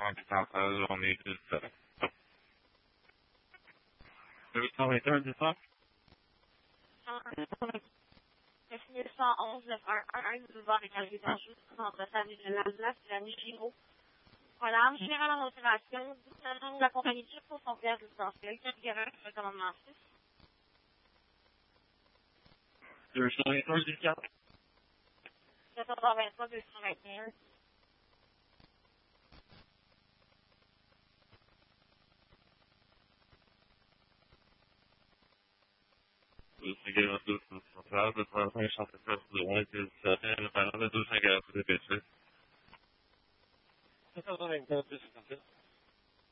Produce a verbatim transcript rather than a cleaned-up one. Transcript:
centrale, on est juste... huit cent vingt et un, c'est ça? neuf cent onze, neuf cent onze, boulevard des Carrières d'Anjou, entre Saint-Denis de l'Alsace et la Giraud. Voilà, général en opération, le nom de la compagnie de pour son père résidentiel, quatre Guérin, le commandement six. deux cent vingt et un, c'est quatre. quatre cent vingt-trois, deux cent vingt et un. deux cent quarante-deux, centrale, deux cent vingt-cinq, chantier de loin, que ça fait le parent de deux cent quarante-deux, c'est quatre cent vingt-quatre, deux cent vingt-sept.